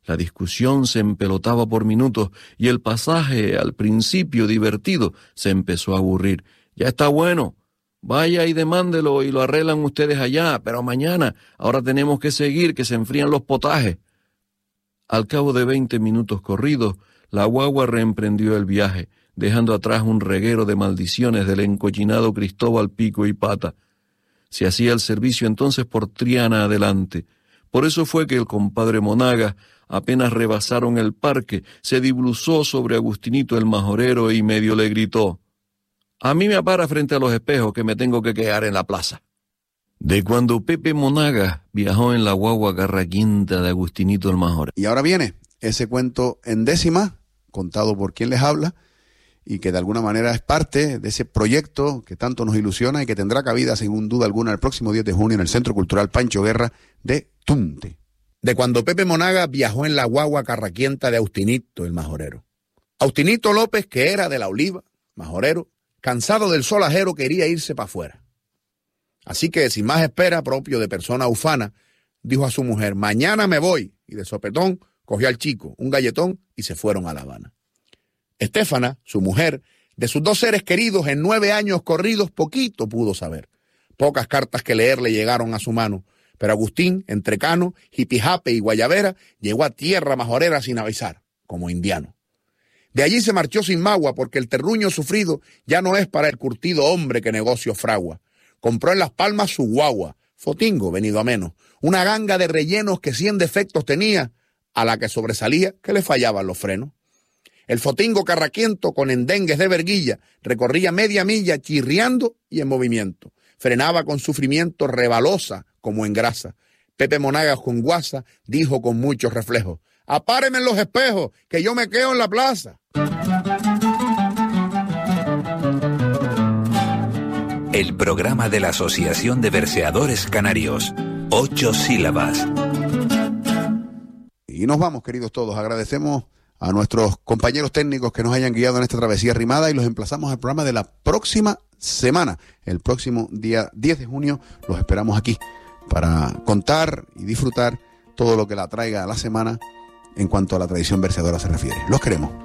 La discusión se empelotaba por minutos y el pasaje, al principio divertido, se empezó a aburrir. Ya está bueno. Vaya y demándelo y lo arreglan ustedes allá, pero mañana, ahora tenemos que seguir, que se enfrían los potajes. Al cabo de 20 minutos corridos, la guagua reemprendió el viaje, dejando atrás un reguero de maldiciones del encochinado Cristóbal Pico y Pata. Se hacía el servicio entonces por Triana adelante. Por eso fue que el compadre Monagas, apenas rebasaron el parque, se dibluzó sobre Agustinito el majorero y medio le gritó: «A mí me apara frente a los espejos que me tengo que quedar en la plaza». De cuando Pepe Monagas viajó en la guagua carraquinta de Agustinito el majorero. Y ahora viene ese cuento en décima, contado por quien les habla, y que de alguna manera es parte de ese proyecto que tanto nos ilusiona y que tendrá cabida, sin duda alguna, el próximo 10 de junio en el Centro Cultural Pancho Guerra de Tunte. De cuando Pepe Monagas viajó en la guagua carraquienta de Agustinito el majorero. Agustinito López, que era de la Oliva, majorero, cansado del sol ajero, quería irse para afuera. Así que, sin más espera, propio de persona ufana, dijo a su mujer: «Mañana me voy», y de sopetón cogió al chico, un galletón, y se fueron a La Habana. Estéfana, su mujer, de sus 2 seres queridos en 9 años corridos, poquito pudo saber. Pocas cartas que leer le llegaron a su mano, pero Agustín, entre Cano, Jipijape y Guayabera, llegó a tierra majorera sin avisar, como indiano. De allí se marchó sin magua, porque el terruño sufrido ya no es para el curtido hombre que negocio fragua. Compró en Las Palmas su guagua, Fotingo, venido a menos, una ganga de rellenos que 100 defectos tenía, a la que sobresalía que le fallaban los frenos. El Fotingo carraquiento, con endengues de verguilla, recorría media milla chirriando y en movimiento. Frenaba con sufrimiento, rebalosa como en grasa. Pepe Monagas, con guasa, dijo con muchos reflejos: «Apáreme en los espejos, que yo me quedo en la plaza». El programa de la Asociación de Verseadores Canarios. 8 sílabas. Y nos vamos, queridos todos. Agradecemos a nuestros compañeros técnicos que nos hayan guiado en esta travesía rimada y los emplazamos al programa de la próxima semana. El próximo día 10 de junio los esperamos aquí para contar y disfrutar todo lo que la traiga a la semana en cuanto a la tradición verseadora se refiere. Los queremos.